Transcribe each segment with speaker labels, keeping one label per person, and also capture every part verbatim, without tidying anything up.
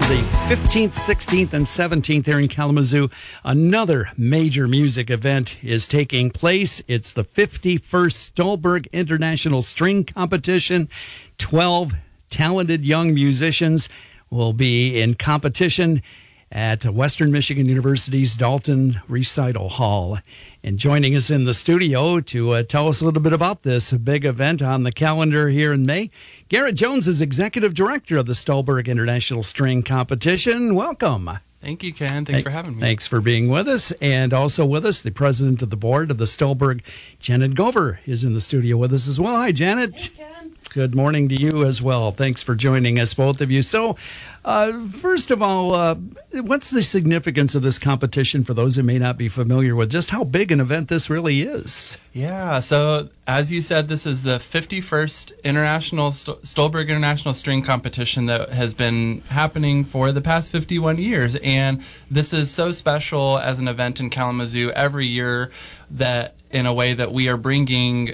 Speaker 1: the fifteenth, sixteenth, and seventeenth here in Kalamazoo. Another major music event is taking place. It's the fifty-first Stolberg International String Competition. twelve talented young musicians will be in competition at Western Michigan University's Dalton Recital Hall. And joining us in the studio to uh, tell us a little bit about this big event on the calendar here in May, Garrett Jones is Executive Director of the Stolberg International String Competition. Welcome.
Speaker 2: Thank you, Ken. Thanks for having me.
Speaker 1: Thanks for being with us. And also with us, the president of the board of the Stolberg, Janet Gover, is in the studio with us as well. Hi, Janet.
Speaker 3: Hey, Ken.
Speaker 1: Good morning to you as well. Thanks for joining us, both of you. So, uh, first of all, uh, what's the significance of this competition for those who may not be familiar with just how big an event this really is?
Speaker 2: Yeah, so as you said, this is the fifty-first International St- Stolberg International String Competition that has been happening for the past fifty-one years. And this is so special as an event in Kalamazoo every year that in a way that we are bringing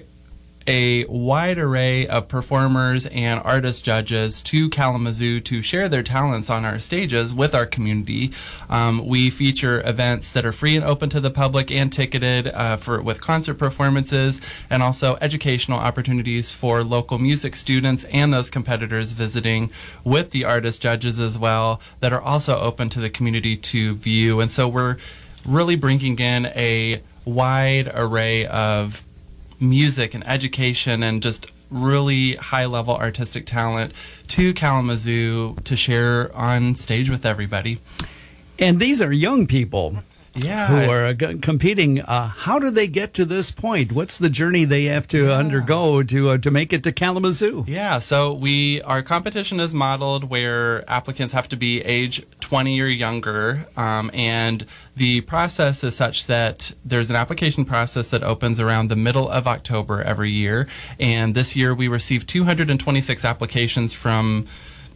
Speaker 2: a wide array of performers and artist judges to Kalamazoo to share their talents on our stages with our community. Um, we feature events that are free and open to the public and ticketed uh, for with concert performances, and also educational opportunities for local music students and those competitors visiting with the artist judges as well, that are also open to the community to view. And so we're really bringing in a wide array of music and education and just really high-level artistic talent to Kalamazoo to share on stage with everybody.
Speaker 1: And these are young people
Speaker 2: yeah.
Speaker 1: who are uh, g- competing. Uh, how do they get to this point? What's the journey they have to yeah. undergo to uh, to make it to Kalamazoo?
Speaker 2: Yeah, so we our competition is modeled where applicants have to be age twenty or younger, um, and the process is such that there's an application process that opens around the middle of October every year, and this year we received two hundred twenty-six applications from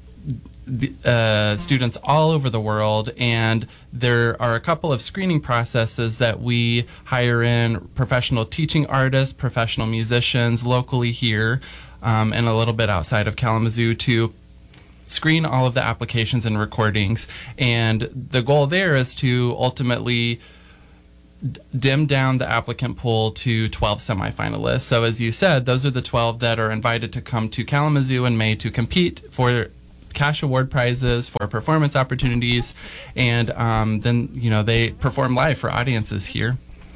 Speaker 2: uh, students all over the world, and there are a couple of screening processes that we hire in professional teaching artists, professional musicians locally here, um, and a little bit outside of Kalamazoo to screen all of the applications and recordings. And the goal there is to ultimately d- dim down the applicant pool to twelve semifinalists. So as you said, those are the twelve that are invited to come to Kalamazoo in May to compete for cash award prizes, for performance opportunities, and um, then, you know, they perform live for audiences here.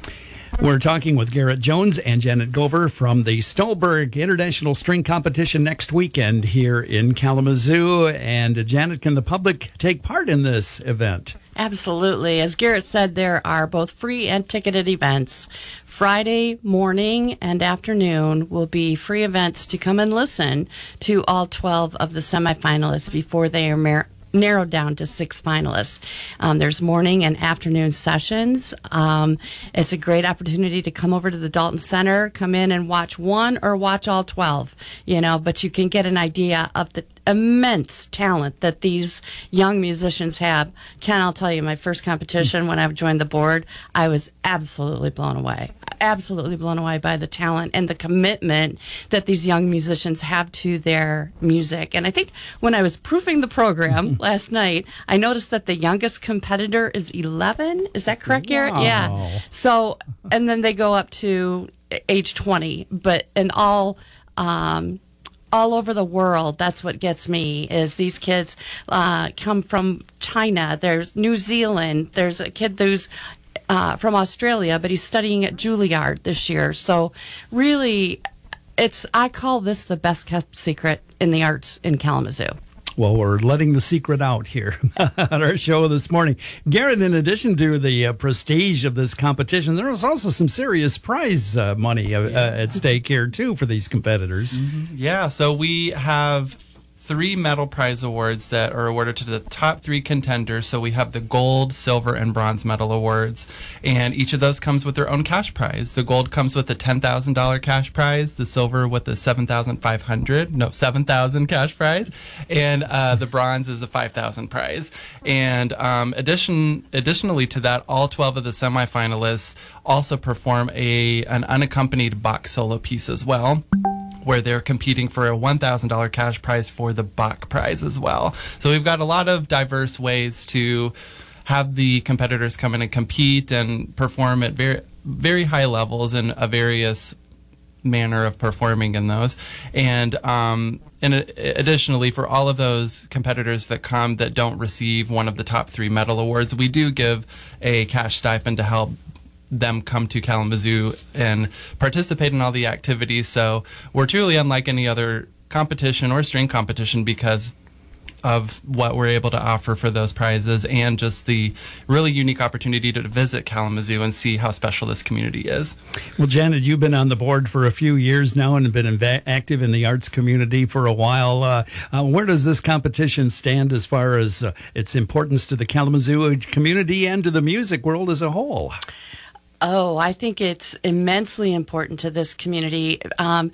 Speaker 1: We're talking with Garrett Jones and Janet Gover from the Stolberg International String Competition next weekend here in Kalamazoo. And Janet, can the public take part in this event?
Speaker 3: Absolutely. As Garrett said, there are both free and ticketed events. Friday morning and afternoon will be free events to come and listen to all twelve of the semifinalists before they are mar- narrowed down to six finalists. Um, there's morning and afternoon sessions. Um, it's a great opportunity to come over to the Dalton Center, come in and watch one or watch all twelve, you know, but you can get an idea of the immense talent that these young musicians have. Ken, I'll tell you, my first competition when I joined the board, I was absolutely blown away. Absolutely blown away by the talent and the commitment that these young musicians have to their music. And I think when I was proofing the program last night, I noticed that the youngest competitor is eleven. Is that correct, Garrett?
Speaker 1: Wow.
Speaker 3: Yeah. So, and then they go up to age twenty, but in all, um, all over the world, that's what gets me, is these kids uh, come from China, there's New Zealand, there's a kid who's uh, from Australia, but he's studying at Juilliard this year. So really, it's I call this the best kept secret in the arts in Kalamazoo.
Speaker 1: Well, we're letting the secret out here on our show this morning. Garrett, in addition to the uh, prestige of this competition, there is also some serious prize uh, money uh,
Speaker 2: yeah.
Speaker 1: uh, at stake here, too, for these competitors.
Speaker 2: Mm-hmm. Yeah, so we have three medal prize awards that are awarded to the top three contenders. So we have the gold, silver, and bronze medal awards, and each of those comes with their own cash prize. The gold comes with a ten thousand dollars cash prize, the silver with a seven thousand five hundred dollars, no, seven thousand dollars cash prize, and uh, the bronze is a five thousand dollars prize. And um, addition, additionally to that, all twelve of the semifinalists also perform a an unaccompanied Bach solo piece as well, where they're competing for a one thousand dollars cash prize for the Bach Prize as well. So we've got a lot of diverse ways to have the competitors come in and compete and perform at very, very high levels in a various manner of performing in those. And um, and additionally, for all of those competitors that come that don't receive one of the top three medal awards, we do give a cash stipend to help them come to Kalamazoo and participate in all the activities. So we're truly unlike any other competition or string competition because of what we're able to offer for those prizes and just the really unique opportunity to visit Kalamazoo and see how special this community is.
Speaker 1: Well, Janet, you've been on the board for a few years now and have been inv- active in the arts community for a while. Uh, uh, where does this competition stand as far as uh, its importance to the Kalamazoo community and to the music world as a whole?
Speaker 3: Oh, I think it's immensely important to this community. Um,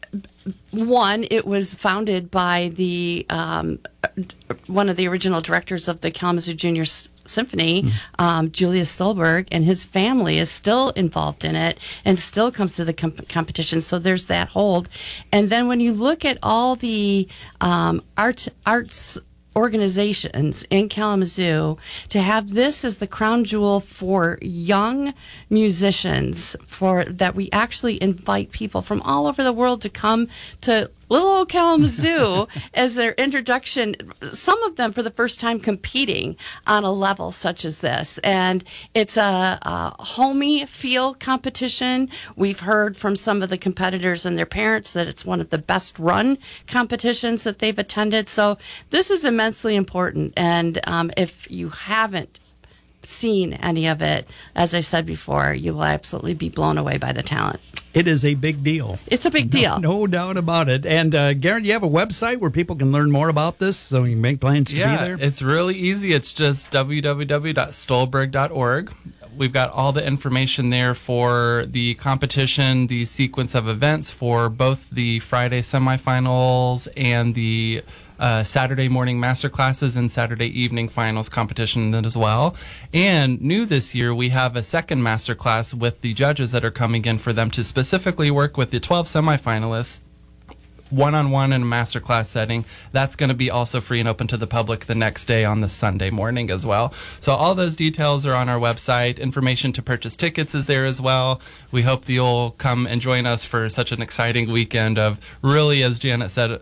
Speaker 3: One, it was founded by the um, one of the original directors of the Kalamazoo Junior S- Symphony, mm. um, Julius Stolberg, and his family is still involved in it and still comes to the comp- competition. So there's that hold. And then when you look at all the um, art arts organizations in Kalamazoo, to have this as the crown jewel for young musicians, for that we actually invite people from all over the world to come to little old Kalamazoo as their introduction, some of them for the first time competing on a level such as this. And it's a, a homey feel competition. We've heard from some of the competitors and their parents that it's one of the best run competitions that they've attended. So this is immensely important. And um, if you haven't seen any of it, as I said before, you will absolutely be blown away by the talent.
Speaker 1: It is a big deal.
Speaker 3: It's a big deal.
Speaker 1: No, no doubt about it. And uh, Garrett, you have a website where people can learn more about this so you can make plans to
Speaker 2: yeah,
Speaker 1: be there?
Speaker 2: It's really easy. It's just w w w dot stolberg dot org. We've got all the information there for the competition, the sequence of events for both the Friday semifinals and the Uh, Saturday morning master classes and Saturday evening finals competition as well. And new this year, we have a second master class with the judges that are coming in for them to specifically work with the twelve semifinalists one-on-one in a master class setting. That's going to be also free and open to the public the next day on the Sunday morning as well. So all those details are on our website. Information to purchase tickets is there as well. We hope that you'll come and join us for such an exciting weekend of really, as Janet said,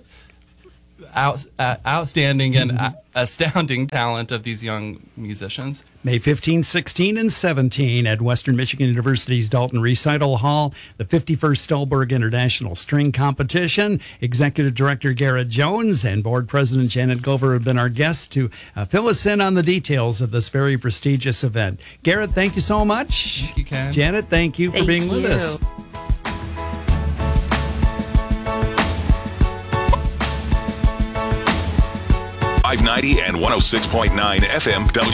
Speaker 2: Out, uh, outstanding and uh, astounding talent of these young musicians.
Speaker 1: May fifteenth, sixteenth, and seventeenth at Western Michigan University's Dalton Recital Hall, the fifty-first Stolberg International String Competition. Executive Director Garrett Jones and Board President Janet Gover have been our guests to uh, fill us in on the details of this very prestigious event. Garrett, thank you so much.
Speaker 2: Thank you, Ken.
Speaker 1: Janet, thank you
Speaker 3: thank
Speaker 1: for being
Speaker 3: you.
Speaker 1: with us.
Speaker 4: five ninety and one oh six point nine F M W.